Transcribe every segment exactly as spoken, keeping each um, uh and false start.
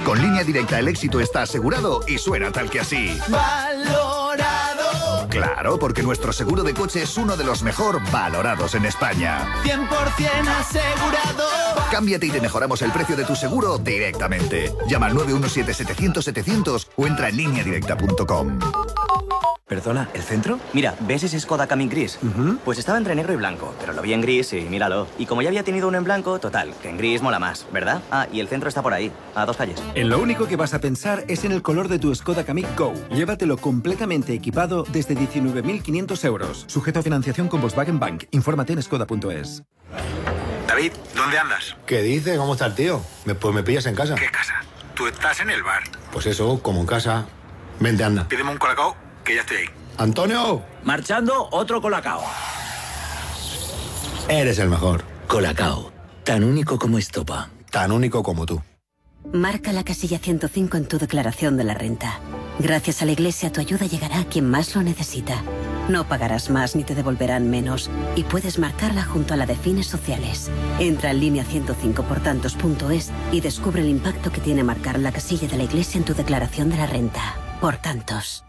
Con Línea Directa el éxito está asegurado y suena tal que así. ¡Valorado! Claro, porque nuestro seguro de coche es uno de los mejor valorados en España. cien por ciento asegurado. Cámbiate y te mejoramos el precio de tu seguro directamente. Llama al nueve uno siete, setecientos, setecientos o entra en línea directa punto com. Perdona, ¿el centro? Mira, ¿ves ese Skoda Kamiq gris? Uh-huh. Pues estaba entre negro y blanco, pero lo vi en gris y míralo. Y como ya había tenido uno en blanco, total, que en gris mola más, ¿verdad? Ah, y el centro está por ahí, a dos calles. En lo único que vas a pensar es en el color de tu Skoda Kamiq Go. Llévatelo completamente equipado desde diecinueve mil quinientos euros. Sujeto a financiación con Volkswagen Bank. Infórmate en skoda punto es. David, ¿dónde andas? ¿Qué dice? ¿Cómo está el tío? Me- Pues me pillas en casa. ¿Qué casa? Tú estás en el bar. Pues eso, como en casa. Vente, anda. Pídeme un colacao, que ya estoy ahí. ¡Antonio! Marchando, otro colacao. Eres el mejor. Colacao, tan único como estopa. Tan único como tú. Marca la casilla ciento cinco en tu declaración de la renta. Gracias a la Iglesia tu ayuda llegará a quien más lo necesita. No pagarás más ni te devolverán menos. Y puedes marcarla junto a la de fines sociales. Entra en línea ciento cinco por tantos punto es y descubre el impacto que tiene marcar la casilla de la Iglesia en tu declaración de la renta. Por tantos.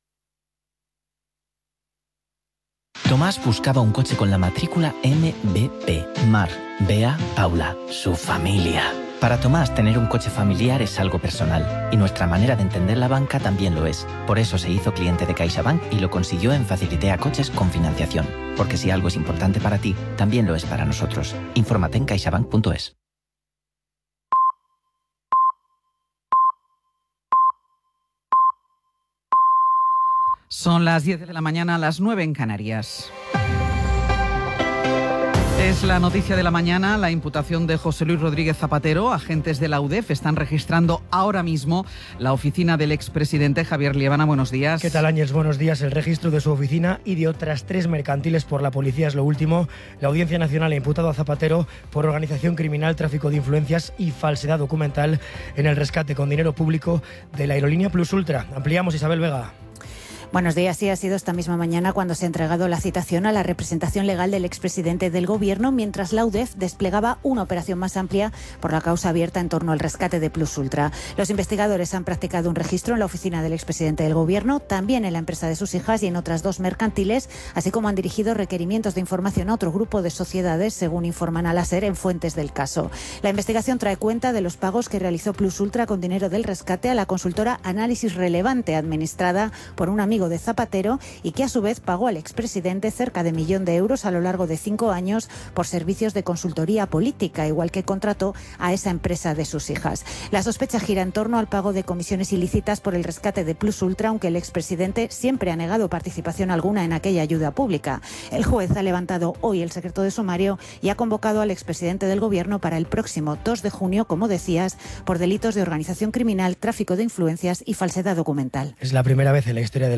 Tomás buscaba un coche con la matrícula M B P. Mar, Bea, Paula, su familia. Para Tomás, tener un coche familiar es algo personal, y nuestra manera de entender la banca también lo es. Por eso se hizo cliente de CaixaBank y lo consiguió en Facilitea Coches con financiación. Porque si algo es importante para ti, también lo es para nosotros. Infórmate en caixabank punto es. Son las diez de la mañana, las nueve en Canarias. Es la noticia de la mañana, la imputación de José Luis Rodríguez Zapatero. Agentes de la U D E F están registrando ahora mismo la oficina del expresidente Javier Liébana. Buenos días. ¿Qué tal, Áñez? Buenos días. El registro de su oficina y de otras tres mercantiles por la policía es lo último. La Audiencia Nacional ha imputado a Zapatero por organización criminal, tráfico de influencias y falsedad documental en el rescate con dinero público de la aerolínea Plus Ultra. Ampliamos, Isabel Vega. Buenos días. Sí, ha sido esta misma mañana cuando se ha entregado la citación a la representación legal del expresidente del Gobierno, mientras la U D E F desplegaba una operación más amplia por la causa abierta en torno al rescate de Plus Ultra. Los investigadores han practicado un registro en la oficina del expresidente del Gobierno, también en la empresa de sus hijas y en otras dos mercantiles, así como han dirigido requerimientos de información a otro grupo de sociedades, según informan a la SER en fuentes del caso. La investigación trae cuenta de los pagos que realizó Plus Ultra con dinero del rescate a la consultora Análisis Relevante, administrada por un amigo de Zapatero, y que a su vez pagó al expresidente cerca de millón de euros a lo largo de cinco años por servicios de consultoría política, igual que contrató a esa empresa de sus hijas. La sospecha gira en torno al pago de comisiones ilícitas por el rescate de Plus Ultra, aunque el expresidente siempre ha negado participación alguna en aquella ayuda pública. El juez ha levantado hoy el secreto de sumario y ha convocado al expresidente del Gobierno para el próximo dos de junio, como decías, por delitos de organización criminal, tráfico de influencias y falsedad documental. Es la primera vez en la historia de